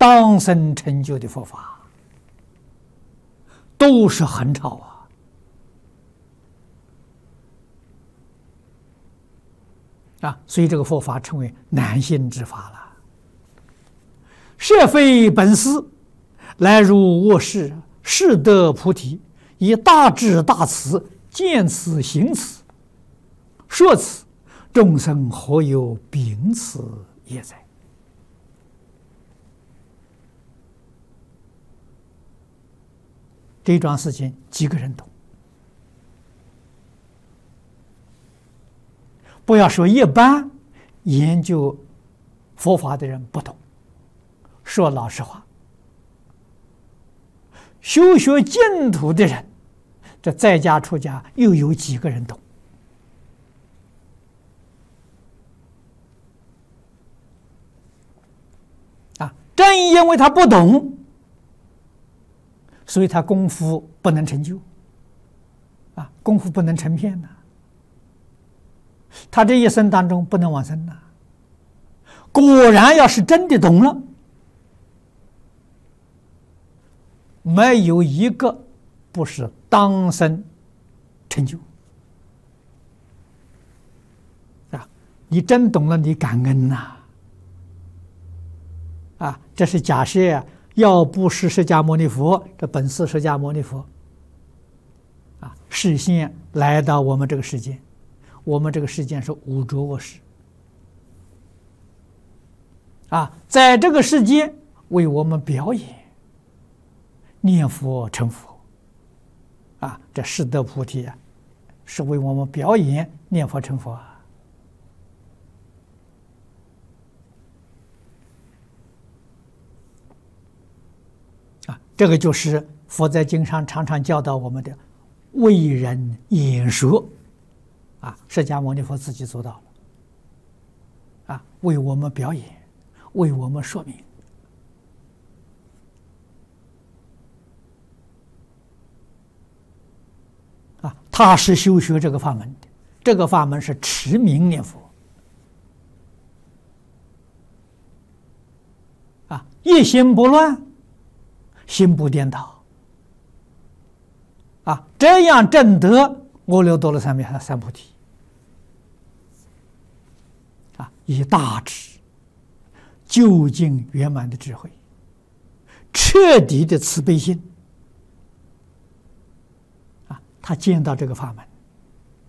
当生成就的佛法，都是横潮所以这个佛法称为难信之法了。设非本师，来入我世，誓得菩提，以大智大慈，见此行此，说此，众生何有秉此业哉？这桩事情几个人懂？不要说一般研究佛法的人不懂，说老实话，修学净土的人，这在家出家又有几个人懂？正因为他不懂，所以他功夫不能成就，功夫不能成片呐。他这一生当中不能往生呐。果然，要是真的懂了，没有一个不是当生成就你真懂了，你感恩呐。这是假设要不是释迦牟尼佛，这本师释迦牟尼佛示现来到我们这个世间，我们这个世间是五浊恶世在这个世间为我们表演念佛成佛这誓得菩提是为我们表演念佛成佛这个就是佛在经上常常教导我们的为人演说释迦牟尼佛自己做到了为我们表演，为我们说明他是修学这个法门的，这个法门是持名念佛一心不乱，心不颠倒这样证得阿耨多罗三藐三菩提以大智究竟圆满的智慧，彻底的慈悲心他见到这个法门